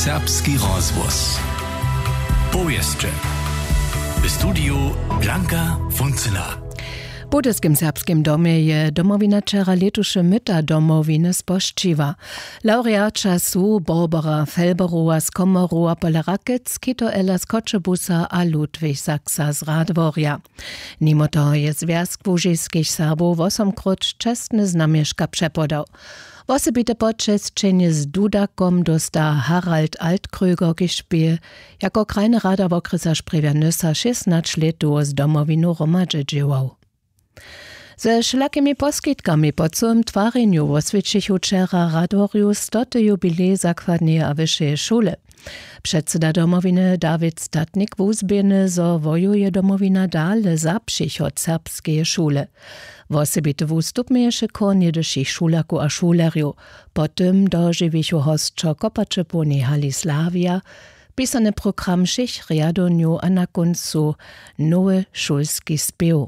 Serbski rozgłos. Powieszcze. W studiu Blanka Funcyna. W Budyskim serbskim domie je domowina wczera letuše myta domowiny spoščiva. Laureača su Barbara Felberova z Komoru Polerakec, Kito Ela z Koczebusa a Ludwig Saksa z Radworja. Nimo toho je Związk Łużyskich Serbów 8-krát čestne znamieszka przepodał. Osobite počesćenje z Dudakom dosta Harald Altkrüger gespiel, jako krajny rada w okresach Sprewianysa 16 letu z domowinu Romadže džiwał. Ze wszelakimi poskitkami po całym twarzeniu osvědčich wczera Radworju 100. jubilej zakładnej a wyższej szule. Předseda domowiny David Statnik wuzbieny, zo wojuje domowina dale zapšich od serbskeje szule. Osobite wustup mieješe kornie dyšich šulaku a šulerju, potem doživichu hostčo kopače poni hali Slavia, pisane program šich riadonju a na koncu nowy šulski spiew.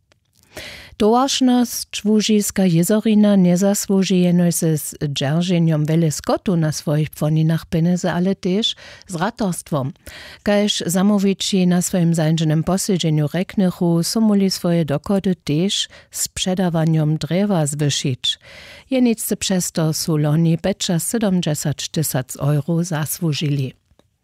Towarzność Łużyska jezorina nie zasłuży jeno se z dzierżeniem wiele skotu na swoich płoninach pieniędzy, ale też z ratorstwom. Każ zamowici na swoim zajęcznym posiedzeniu reknychu sumuli swoje dokody też z sprzedawaniem drewa zwyšić. Jenicy przez to su loni 70 000 euro zasłużyli.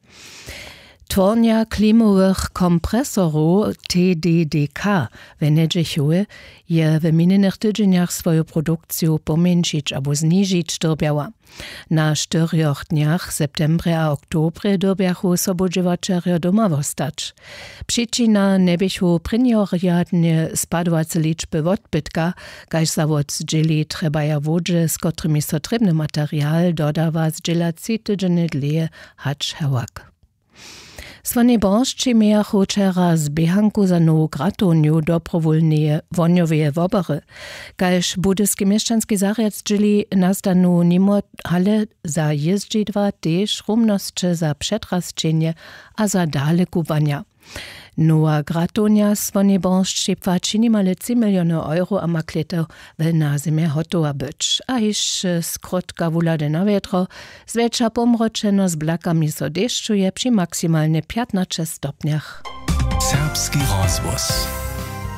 Twornia klimowych kompresorów TDDK w Nedžichue je w minionych tydzieniach swoją produkcję pomniejszyć albo zniżyć dobiała. Na 4 dniach septembre a oktobre dobiachu sobodziewaczerjo doma wostać. Przyczyna nebychu prinioriadnie spadłace liczby odbytka, kaž zawod zdzieli trebaja wodże, z którymi so trebny materiał dodawa zdziela 3 tydzienie dlje hacz hewak. Swanie Borszczy miachu wczera zbiehanku za nowu gratoniu dobrowolnie woniowe wobory. Kaž budyski mieszczanski zariad dźili nastanu nimo hale za jeździdwa też rumnosće za przetrasčenje a za dalekuwania. Nowa gratonia swanie Borszczy płaci niemale 3 miliony euro a makleto w na zimie hotowa być. A iż skrótka wulade na wietro, zwiecza pomroczeno z blakami so deszczuje przy maksymalnie 15 stopniach. Serbski rozgłos.